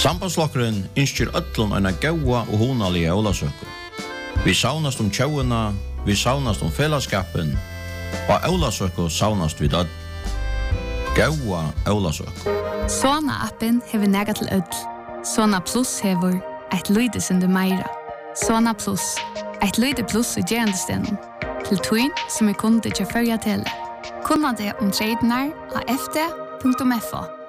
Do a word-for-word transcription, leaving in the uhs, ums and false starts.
Sambandslokkeren innskjer ötlun eina gaua og hunalige ólasøku. Vi saunast om tjauina, vi saunast om fellesskapen, og ólasøku saunast vi dødd. Gaua ólasøku. Sona-appen hever nega til ødl. Sona Plus hever eit lydesundu meira. Sona Plus, eit lyde plus i gerandestenen. Til tuin som er kunde til førja tele. Kunna det om tradenar av f d punktum f o.